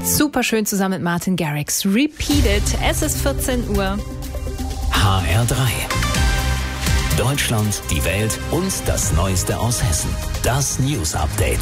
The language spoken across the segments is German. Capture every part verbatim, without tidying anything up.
Super schön zusammen mit Martin Garrix. Repeat It. Es ist vierzehn Uhr. H R drei. Deutschland, die Welt und das Neueste aus Hessen. Das News Update.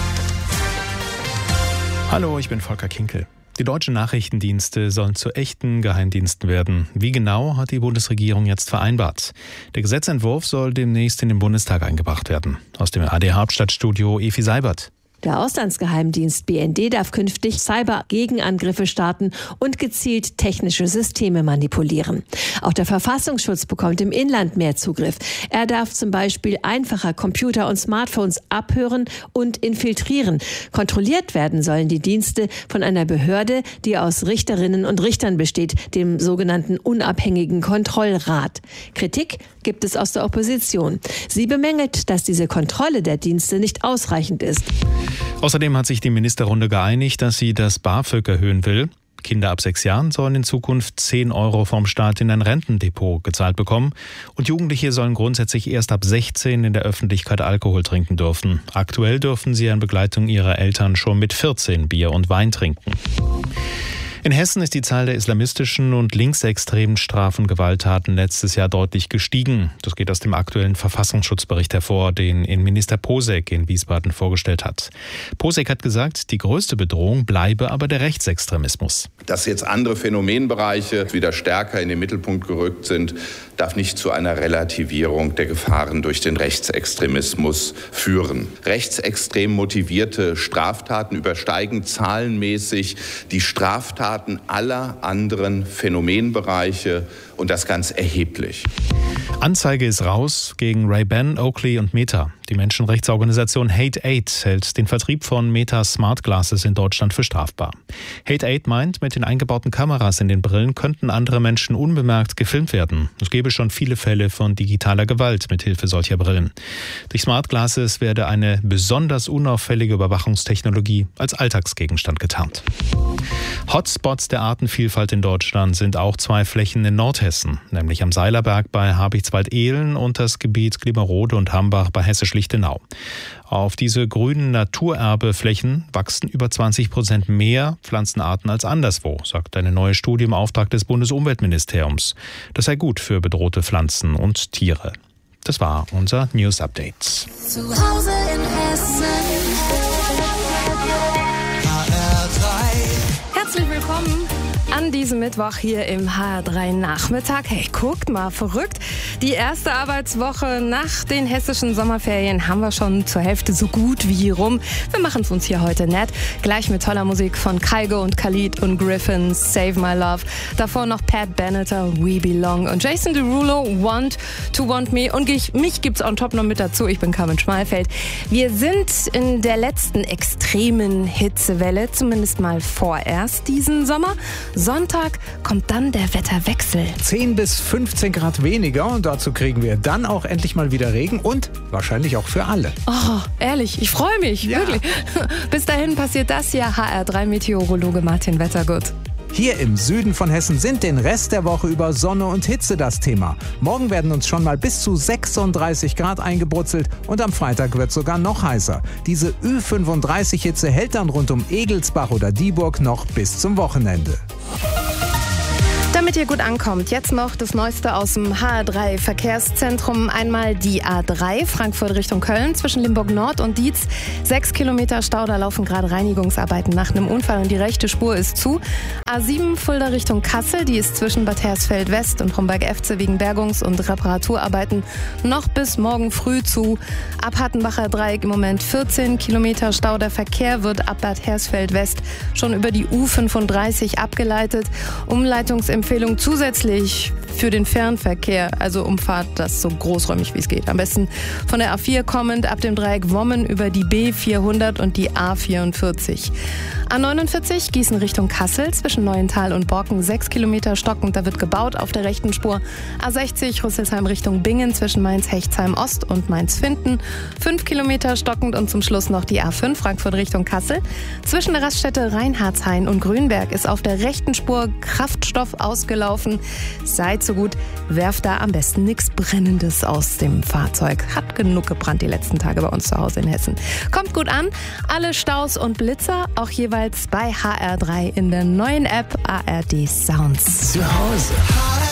Hallo, ich bin Volker Kinkel. Die deutschen Nachrichtendienste sollen zu echten Geheimdiensten werden. Wie genau, hat die Bundesregierung jetzt vereinbart. Der Gesetzentwurf soll demnächst in den Bundestag eingebracht werden. Aus dem A D Hauptstadtstudio Efi Seibert. Der Auslandsgeheimdienst B N D darf künftig Cyber-Gegenangriffe starten und gezielt technische Systeme manipulieren. Auch der Verfassungsschutz bekommt im Inland mehr Zugriff. Er darf zum Beispiel einfacher Computer und Smartphones abhören und infiltrieren. Kontrolliert werden sollen die Dienste von einer Behörde, die aus Richterinnen und Richtern besteht, dem sogenannten unabhängigen Kontrollrat. Kritik gibt es aus der Opposition. Sie bemängelt, dass diese Kontrolle der Dienste nicht ausreichend ist. Außerdem hat sich die Ministerrunde geeinigt, dass sie das BAföG erhöhen will. Kinder ab sechs Jahren sollen in Zukunft zehn Euro vom Staat in ein Rentendepot gezahlt bekommen. Und Jugendliche sollen grundsätzlich erst ab sechzehn in der Öffentlichkeit Alkohol trinken dürfen. Aktuell dürfen sie in Begleitung ihrer Eltern schon mit vierzehn Bier und Wein trinken. In Hessen ist die Zahl der islamistischen und linksextremen Straf- und Gewalttaten letztes Jahr deutlich gestiegen. Das geht aus dem aktuellen Verfassungsschutzbericht hervor, den Innenminister Posek in Wiesbaden vorgestellt hat. Posek hat gesagt, die größte Bedrohung bleibe aber der Rechtsextremismus. Dass jetzt andere Phänomenbereiche wieder stärker in den Mittelpunkt gerückt sind, darf nicht zu einer Relativierung der Gefahren durch den Rechtsextremismus führen. Rechtsextrem motivierte Straftaten übersteigen zahlenmäßig die Straftaten aller anderen Phänomenbereiche und das ganz erheblich. Anzeige ist raus gegen Ray-Ban, Oakley und Meta. Die Menschenrechtsorganisation Hate Aid hält den Vertrieb von Meta Smart Glasses in Deutschland für strafbar. Hate Aid meint, mit den eingebauten Kameras in den Brillen könnten andere Menschen unbemerkt gefilmt werden. Es gäbe schon viele Fälle von digitaler Gewalt mit Hilfe solcher Brillen. Durch Smart Glasses werde eine besonders unauffällige Überwachungstechnologie als Alltagsgegenstand getarnt. Hotspots der Artenvielfalt in Deutschland sind auch zwei Flächen in Nordhessen, nämlich am Seilerberg bei Habichtswald-Ehlen und das Gebiet Glimerode und Hambach bei Hessisch-Lichtenau. Auf diese grünen Naturerbeflächen wachsen über zwanzig Prozent mehr Pflanzenarten als anderswo, sagt eine neue Studie im Auftrag des Bundesumweltministeriums. Das sei gut für bedrohte Pflanzen und Tiere. Das war unser News Update. Zu Hause in Hessen. Herzlich willkommen an diesem Mittwoch hier im H R drei Nachmittag. Hey, guckt mal, verrückt. Die erste Arbeitswoche nach den hessischen Sommerferien haben wir schon zur Hälfte so gut wie rum. Wir machen es uns hier heute nett. Gleich mit toller Musik von Kygo und Khalid und Griffin, Save My Love. Davor noch Pat Benatar, We Belong und Jason Derulo, Want to Want Me. Und ich, mich gibt's on top noch mit dazu. Ich bin Carmen Schmalfeld. Wir sind in der letzten extremen Hitzewelle, zumindest mal vorerst diesen Sommer. Sonntag kommt dann der Wetterwechsel. zehn bis fünfzehn Grad weniger und dazu kriegen wir dann auch endlich mal wieder Regen und wahrscheinlich auch für alle. Oh, ehrlich, ich freue mich, ja. wirklich. Bis dahin passiert das hier. H R drei Meteorologe Martin Wettergut. Hier im Süden von Hessen sind den Rest der Woche über Sonne und Hitze das Thema. Morgen werden uns schon mal bis zu sechsunddreißig Grad eingebrutzelt und am Freitag wird es sogar noch heißer. Diese Ü fünfunddreißig Hitze hält dann rund um Egelsbach oder Dieburg noch bis zum Wochenende. Damit ihr gut ankommt, jetzt noch das Neueste aus dem H R drei Verkehrszentrum. Einmal die A drei, Frankfurt Richtung Köln, zwischen Limburg Nord und Dietz. Sechs Kilometer Stau, da laufen gerade Reinigungsarbeiten nach einem Unfall und die rechte Spur ist zu. A sieben, Fulda Richtung Kassel, die ist zwischen Bad Hersfeld West und Homberg-Efze wegen Bergungs- und Reparaturarbeiten noch bis morgen früh zu. Ab Hattenbacher Dreieck im Moment vierzehn Kilometer Stau. Der Verkehr wird ab Bad Hersfeld West schon über die U fünfunddreißig abgeleitet. Umleitungsempfehlung zusätzlich für den Fernverkehr, also umfahrt das so großräumig wie es geht. Am besten von der A vier kommend ab dem Dreieck Wommen über die B vierhundert und die A vierundvierzig. A neunundvierzig Gießen Richtung Kassel zwischen Neuental und Borken sechs Kilometer stockend, da wird gebaut auf der rechten Spur. A sechzig Rüsselsheim Richtung Bingen zwischen Mainz-Hechtsheim Ost und Mainz-Finden fünf Kilometer stockend und zum Schluss noch die A fünf Frankfurt Richtung Kassel. Zwischen der Raststätte Reinhardshain und Grünberg ist auf der rechten Spur Kraftstoff ausgelaufen. Seid so gut, werft da am besten nichts Brennendes aus dem Fahrzeug. Hat genug gebrannt die letzten Tage bei uns zu Hause in Hessen. Kommt gut an, alle Staus und Blitzer auch jeweils bei H R drei in der neuen App A R D Sounds. Zu Hause.